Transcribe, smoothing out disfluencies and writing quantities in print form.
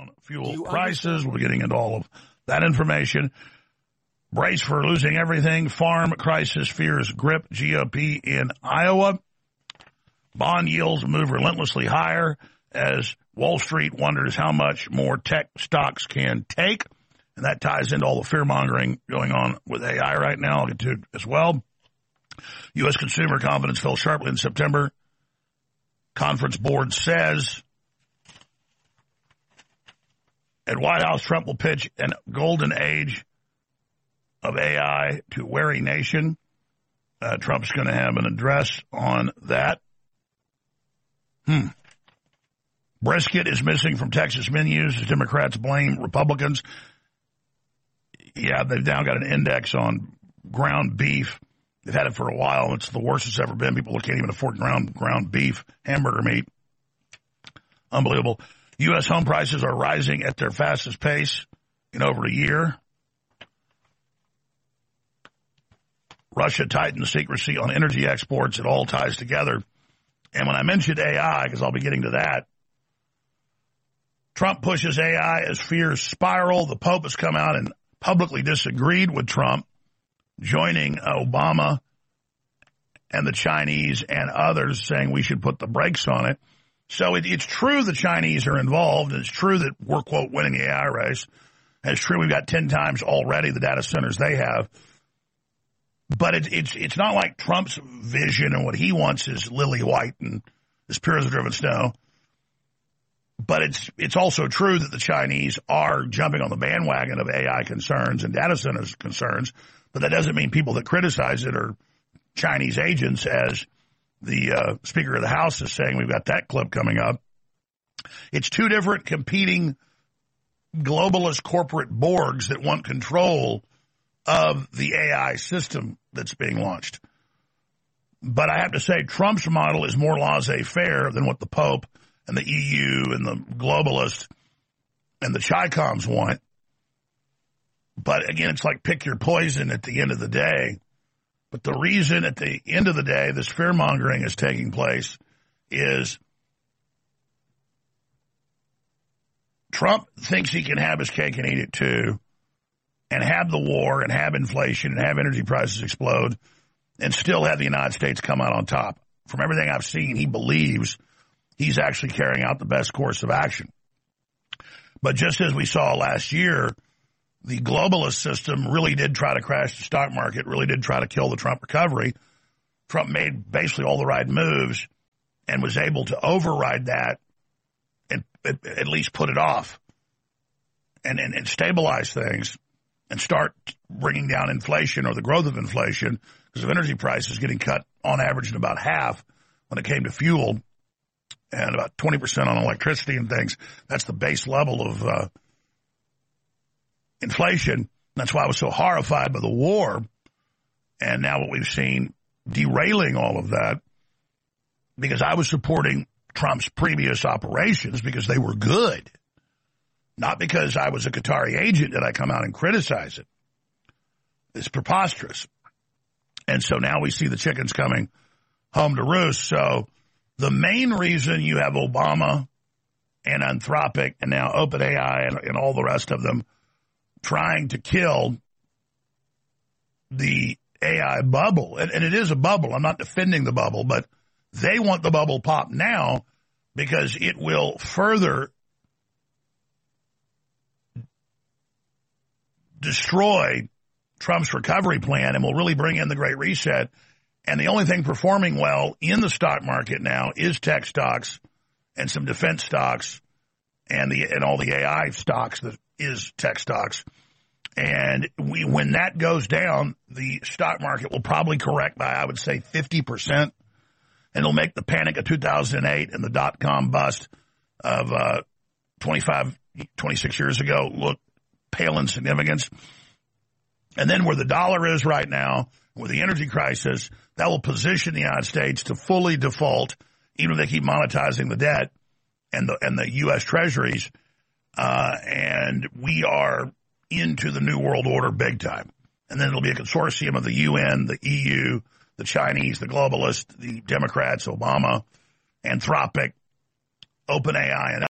fuel prices. We'll be getting into all of that information. Brace for losing everything. Farm crisis fears grip GOP in Iowa. Bond yields move relentlessly higher as Wall Street wonders how much more tech stocks can take. And that ties into all the fear-mongering going on with AI right now. I'll get to it as well. U.S. consumer confidence fell sharply in September. Conference board says at White House, Trump will pitch a golden age of AI to wary nation. Trump's going to have an address on that. Brisket is missing from Texas menus as Democrats blame Republicans. Yeah, they've now got an index on ground beef. They've had it for a while. It's the worst it's ever been. People can't even afford ground beef, hamburger meat. Unbelievable. U.S. home prices are rising at their fastest pace in over a year. Russia tightens secrecy on energy exports. It all ties together. And when I mentioned AI, because I'll be getting to that, Trump pushes AI as fears spiral. The Pope has come out and publicly disagreed with Trump, joining Obama and the Chinese and others saying we should put the brakes on it. So it's true the Chinese are involved. It's true that we're, quote, winning the AI race. It's true we've got 10 times already the data centers they have. But it's not like Trump's vision and what he wants is lily white and as pure as the driven snow. But it's also true that the Chinese are jumping on the bandwagon of AI concerns and data centers concerns. But that doesn't mean people that criticize it are Chinese agents, as the Speaker of the House is saying. We've got that clip coming up. It's two different competing globalist corporate Borgs that want control of the AI system that's being launched. But I have to say, Trump's model is more laissez-faire than what the Pope and the EU and the globalists and the Chi-Coms want. But again, it's like pick your poison at the end of the day. But the reason at the end of the day this fear-mongering is taking place is Trump thinks he can have his cake and eat it too, and have the war and have inflation and have energy prices explode and still have the United States come out on top. From everything I've seen, he believes he's actually carrying out the best course of action. But just as we saw last year, the globalist system really did try to crash the stock market, really did try to kill the Trump recovery. Trump made basically all the right moves and was able to override that and at least put it off and stabilize things and start bringing down inflation or the growth of inflation because of energy prices getting cut on average in about half when it came to fuel and about 20% on electricity and things. That's the base level of inflation. That's why I was so horrified by the war. And now what we've seen derailing all of that, because I was supporting Trump's previous operations because they were good. Not because I was a Qatari agent did I come out and criticize it. It's preposterous. And so now we see the chickens coming home to roost. So the main reason you have Obama and Anthropic and now OpenAI and all the rest of them trying to kill the AI bubble, and it is a bubble. I'm not defending the bubble, but they want the bubble popped now because it will further destroy Trump's recovery plan and will really bring in the Great Reset. And the only thing performing well in the stock market now is tech stocks and some defense stocks and all the AI stocks that is tech stocks. And when that goes down, the stock market will probably correct by, I would say, 50%. And it'll make the panic of 2008 and the dot-com bust of 26 years ago look pale in significance. And then where the dollar is right now, with the energy crisis, that will position the United States to fully default, even if they keep monetizing the debt and the U.S. Treasuries. And we are into the New World Order big time. And then it'll be a consortium of the UN, the EU, the Chinese, the globalists, the Democrats, Obama, Anthropic, OpenAI, and